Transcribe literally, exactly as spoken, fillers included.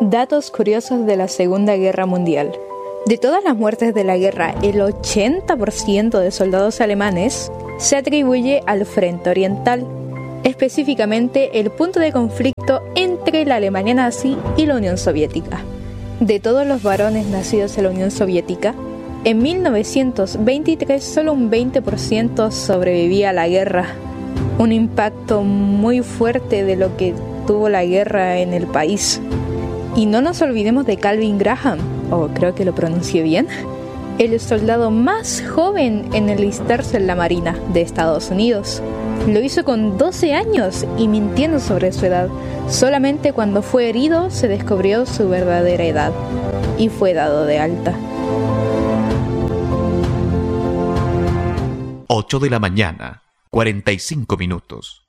Datos curiosos de la Segunda Guerra Mundial. De todas las muertes de la guerra, el ochenta por ciento de soldados alemanes se atribuye al frente oriental, específicamente el punto de conflicto entre la Alemania nazi y la Unión Soviética. De todos los varones nacidos en la Unión Soviética, en mil novecientos veintitrés solo un veinte por ciento sobrevivía a la guerra, un impacto muy fuerte de lo que tuvo la guerra en el país. Y no nos olvidemos de Calvin Graham, o creo que lo pronuncié bien, el soldado más joven en enlistarse en la Marina de Estados Unidos. Lo hizo con doce años y mintiendo sobre su edad. Solamente cuando fue herido se descubrió su verdadera edad y fue dado de alta. ocho de la mañana, cuarenta y cinco minutos.